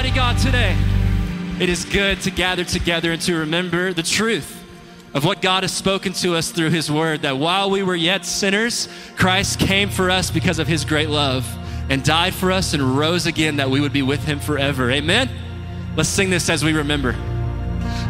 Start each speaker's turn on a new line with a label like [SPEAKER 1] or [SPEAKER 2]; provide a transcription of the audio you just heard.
[SPEAKER 1] mighty God today. It is good to gather together and to remember the truth of what God has spoken to us through his word, that while we were yet sinners, Christ came for us because of his great love and died for us and rose again that we would be with him forever. Amen? Let's sing this as we remember.